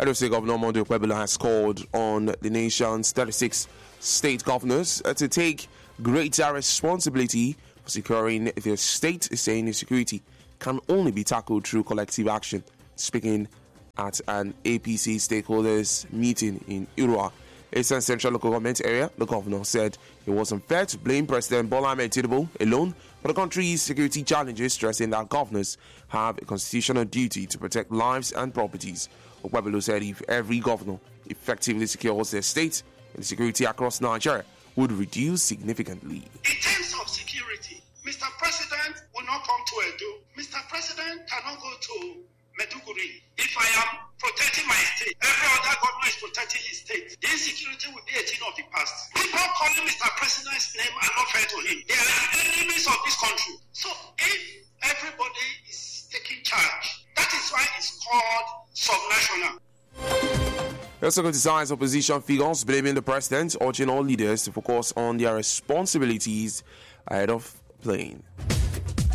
Edo State Governor Monday Okpebholo has called on the nation's 36 state governors to take greater responsibility for securing their state, saying insecurity can only be tackled through collective action. Speaking at an APC stakeholders meeting in Irua, Eastern Central Local Government area, the governor said it was unfair to blame President Bola Ahmed Tinubu alone for the country's security challenges, stressing that governors have a constitutional duty to protect lives and properties. Okpebholo said if every governor effectively secures their state, and security across Nigeria would reduce significantly. In terms of security, Mr. President will not come to Edo. Mr. President cannot go to Maiduguri. If I am protecting my state, every other governor is protecting his state. The insecurity will be a thing of the past. People calling Mr. President's name are not fair to him. They are enemies of this country. So if everybody is taking charge, that is why it's called subnational. He also criticized opposition figures blaming the president, urging all leaders to focus on their responsibilities ahead of playing.